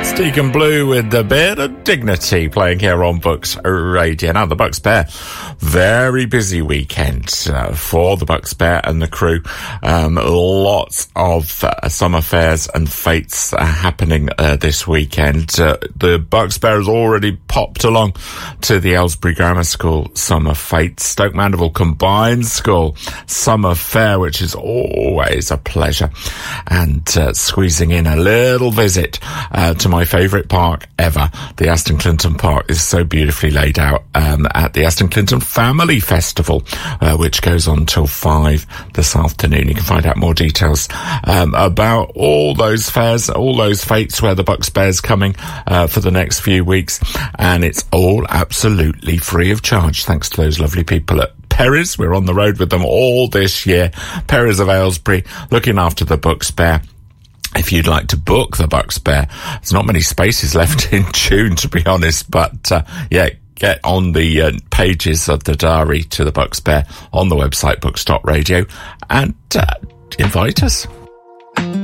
Deacon Blue with a bit of dignity playing here on Bucks Radio. Now, the Bucks Bear, very busy weekend for the Bucks Bear and the crew. Lots of summer fairs and fetes are happening this weekend. The Bucks Bear has already popped along to the Aylesbury Grammar School summer fete, Stoke Mandeville Combined School summer fair, which is always a pleasure, and squeezing in a little visit to my favourite park ever, the Aston Clinton Park, is so beautifully laid out at the Aston Clinton Family Festival, which goes on till 5 this afternoon. You can find out more details about all those fairs, all those fetes where the Bucks Bear's coming for the next few weeks, and it's all absolutely free of charge, thanks to those lovely people at Perry's. We're on the road with them all this year. Perry's of Aylesbury, looking after the Bucks Bear. If you'd like to book the Bucks Bear, there's not many spaces left in June, to be honest, but get on the pages of the diary to the Bucks Bear on the website bucks.radio and invite us.